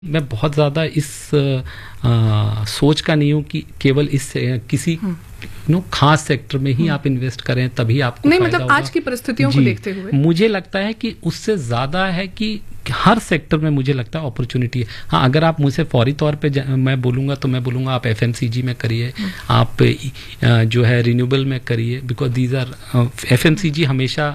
मैं बहुत ज़्यादा इस सोच का नहीं हूँ कि केवल इस किसी खास सेक्टर में ही आप इन्वेस्ट करें तभी आपको नहीं, फायदा मतलब होगा। आज की परिस्थितियों को देखते हुए मुझे लगता है कि उससे ज़्यादा है कि हर सेक्टर में मुझे लगता है अपॉर्चुनिटी है। हाँ, अगर आप मुझसे फौरी तौर पे मैं बोलूँगा तो मैं बोलूँगा आप एफएमसीजी में करिए, आप जो है रिन्यूएबल में करिए, बिकॉज दीज आर एफएमसीजी हमेशा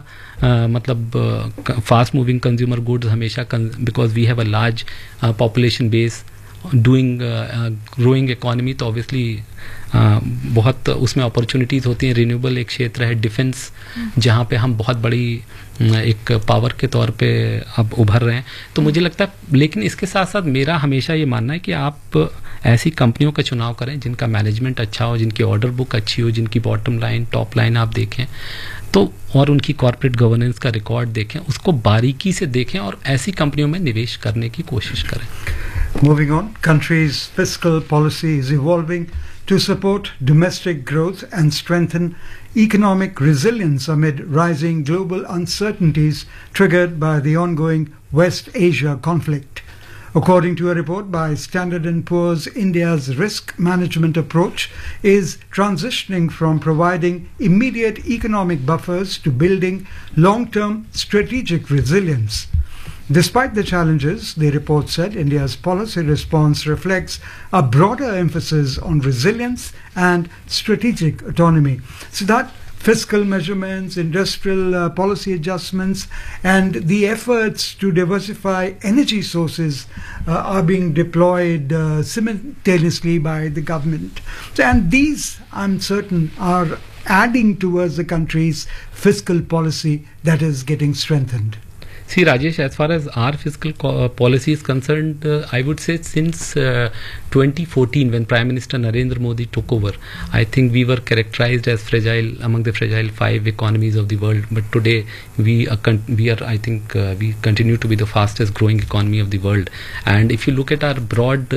मतलब फास्ट मूविंग कंज्यूमर गुड्स हमेशा, because we have a large population base doing growing economy, तो ऑब्वियसली बहुत उसमें अपॉर्चुनिटीज़ होती हैं। रिन्यूएबल एक क्षेत्र है, डिफेंस जहाँ पे हम बहुत बड़ी एक पावर के तौर पे अब उभर रहे हैं। तो मुझे लगता है, लेकिन इसके साथ साथ मेरा हमेशा ये मानना है कि आप ऐसी कंपनियों का चुनाव करें जिनका मैनेजमेंट अच्छा हो, जिनकी ऑर्डर बुक अच्छी हो, जिनकी बॉटम लाइन टॉप लाइन आप देखें तो, और उनकी कॉर्पोरेट गवर्नेंस का रिकॉर्ड देखें, उसको बारीकी से देखें और ऐसी कंपनियों में निवेश करने की कोशिश करें। Moving on, country's fiscal policy is evolving to support domestic growth and strengthen economic resilience amid rising global uncertainties triggered by the ongoing West Asia conflict. According to a report by Standard & Poor's, India's risk management approach is transitioning from providing immediate economic buffers to building long-term strategic resilience. Despite the challenges, the report said India's policy response reflects a broader emphasis on resilience and strategic autonomy. So that fiscal measurements, industrial policy adjustments, and the efforts to diversify energy sources are being deployed simultaneously by the government. And these, I'm certain, are adding towards the country's fiscal policy that is getting strengthened. See, Rajesh, as far as our fiscal policy is concerned, I would say since 2014, when Prime Minister Narendra Modi took over, I think we were characterized as fragile, among the fragile 5 economies of the world. But today, we are I think, we continue to be the fastest growing economy of the world. And if you look at our broad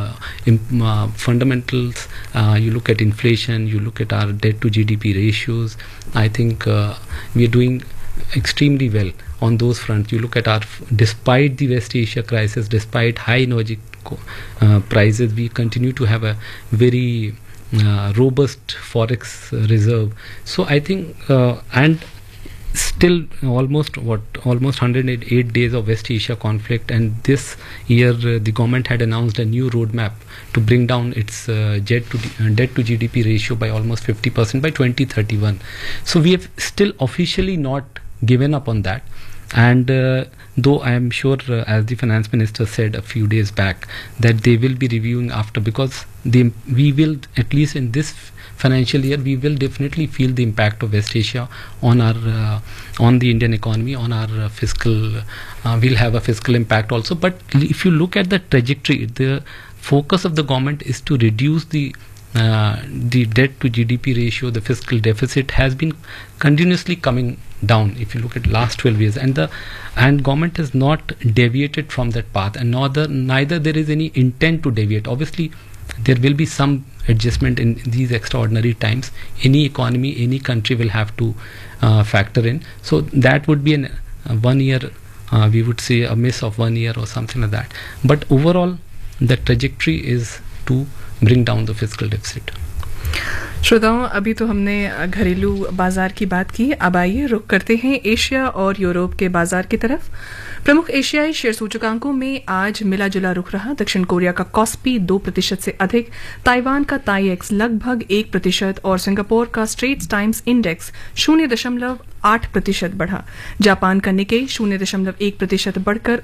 fundamentals, you look at inflation, you look at our debt to GDP ratios, I think we are doing extremely well on those fronts. You look at our, despite the West Asia crisis, despite high energy prices, we continue to have a very robust forex reserve. So I think, and still almost 108 days of West Asia conflict, and this year the government had announced a new roadmap to bring down its debt to GDP ratio by almost 50% by 2031. So we have still officially not given up on that. And though I am sure, as the finance minister said a few days back, that they will be reviewing after, because we will, at least in this financial year, we will definitely feel the impact of West Asia on our on the Indian economy, on our fiscal. We'll have a fiscal impact also. But if you look at the trajectory, the focus of the government is to reduce the debt to GDP ratio. The fiscal deficit has been continuously coming down if you look at last 12 years, and government has not deviated from that path, and neither there is any intent to deviate. Obviously there will be some adjustment in these extraordinary times. Any economy, any country will have to factor in. So that would be 1 year, we would say a miss of 1 year or something like that. But overall the trajectory is to bring down the fiscal deficit. श्रोताओं, अभी तो हमने घरेलू बाजार की बात की, अब आइए रुख करते हैं एशिया और यूरोप के बाजार की तरफ। प्रमुख एशियाई शेयर सूचकांकों में आज मिला जुला रुख रहा। दक्षिण कोरिया का कॉस्पी 2% से अधिक, ताइवान का ताईएक्स लगभग 1% और सिंगापुर का स्ट्रेट्स टाइम्स इंडेक्स 0.8% बढ़ा। जापान का निकेई 0.1% बढ़कर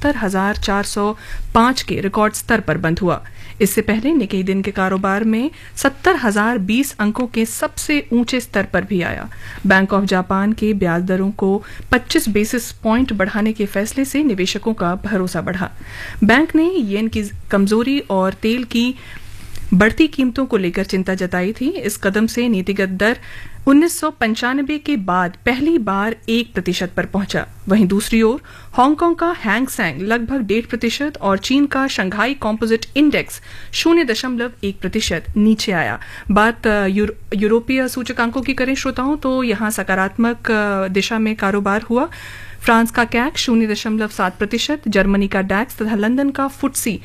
69,405 के रिकॉर्ड स्तर पर बंद हुआ। इससे पहले निकेई दिन के कारोबार में 70,020 अंकों के सबसे ऊंचे स्तर पर भी आया। बैंक ऑफ जापान के ब्याज दरों को 25 बेसिस पॉइंट बढ़ाने के फैसले से निवेशकों का भरोसा बढ़ा। बैंक ने येन की कमजोरी और तेल की बढ़ती कीमतों को लेकर चिंता जताई थी। इस कदम से नीतिगत दर 1995 के बाद पहली बार 1% पर पहुंचा। वहीं दूसरी ओर हांगकांग का हैंग सेंग लगभग 1.5% और चीन का शंघाई कॉम्पोजिट इंडेक्स 0.1% नीचे आया। बात यूरोपीय सूचकांकों की करें श्रोताओं, तो यहां सकारात्मक दिशा में कारोबार हुआ। फ्रांस का कैक 0.7%, जर्मनी का डैक्स तथा लंदन का फुटसी